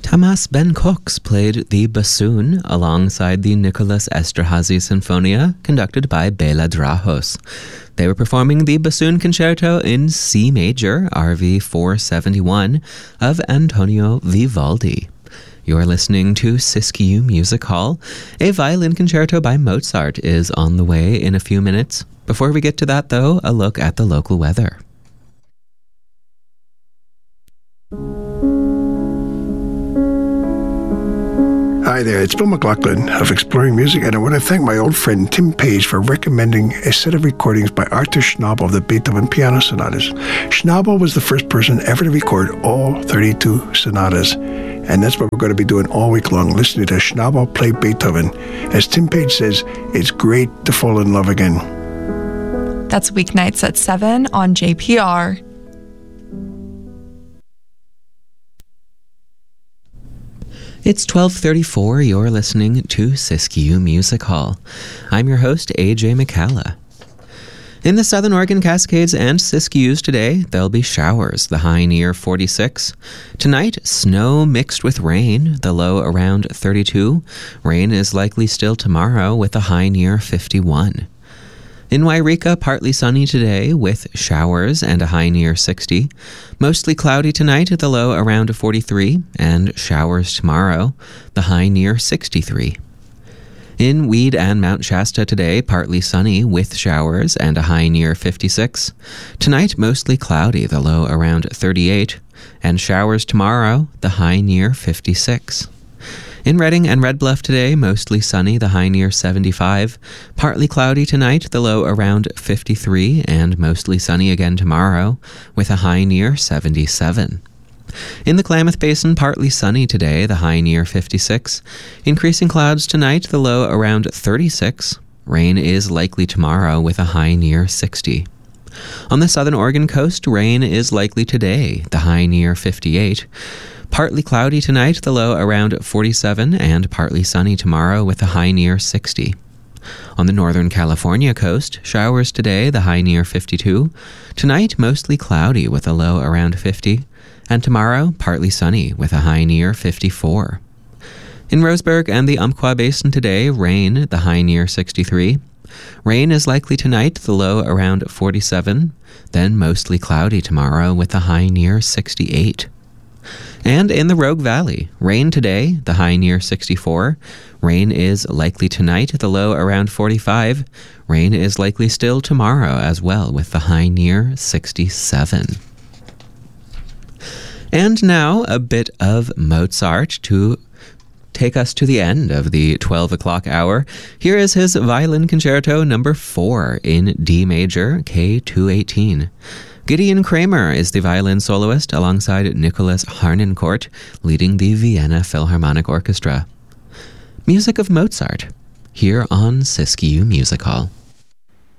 Tamas Ben Cox played the bassoon alongside the Nicholas Esterhazy Sinfonia, conducted by Bela Drahos. They were performing the bassoon concerto in C major, RV 471, of Antonio Vivaldi. You're listening to Siskiyou Music Hall. A violin concerto by Mozart is on the way in a few minutes. Before we get to that, though, a look at the local weather. Hi there, it's Bill McLaughlin of Exploring Music, and I want to thank my old friend Tim Page for recommending a set of recordings by Arthur Schnabel of the Beethoven Piano Sonatas. Schnabel was the first person ever to record all 32 sonatas, and that's what we're going to be doing all week long, listening to Schnabel play Beethoven. As Tim Page says, it's great to fall in love again. That's weeknights at 7 on JPR. It's 12:34. You're listening to Siskiyou Music Hall. I'm your host, AJ McCalla. In the Southern Oregon Cascades and Siskiyous today, there'll be showers, the high near 46. Tonight, snow mixed with rain, the low around 32. Rain is likely still tomorrow with a high near 51. In Wairika, partly sunny today with showers and a high near 60. Mostly cloudy tonight, the low around 43, and showers tomorrow, the high near 63. In Weed and Mount Shasta today, partly sunny with showers and a high near 56. Tonight, mostly cloudy, the low around 38, and showers tomorrow, the high near 56. In Redding and Red Bluff today, mostly sunny, the high near 75. Partly cloudy tonight, the low around 53, and mostly sunny again tomorrow, with a high near 77. In the Klamath Basin, partly sunny today, the high near 56. Increasing clouds tonight, the low around 36. Rain is likely tomorrow, with a high near 60. On the southern Oregon coast, rain is likely today, the high near 58. Partly cloudy tonight, the low around 47, and partly sunny tomorrow with a high near 60. On the northern California coast, showers today, the high near 52. Tonight, mostly cloudy with a low around 50. And tomorrow, partly sunny with a high near 54. In Roseburg and the Umpqua Basin today, rain, the high near 63. Rain is likely tonight, the low around 47. Then mostly cloudy tomorrow with a high near 68. And in the Rogue Valley, rain today, the high near 64. Rain is likely tonight, the low around 45. Rain is likely still tomorrow as well, with the high near 67. And now a bit of Mozart to take us to the end of the 12 o'clock hour. Here is his Violin Concerto number 4 in D major, K218. Gideon Kramer is the violin soloist alongside Nicholas Harnoncourt, leading the Vienna Philharmonic Orchestra. Music of Mozart, here on Siskiyou Music Hall.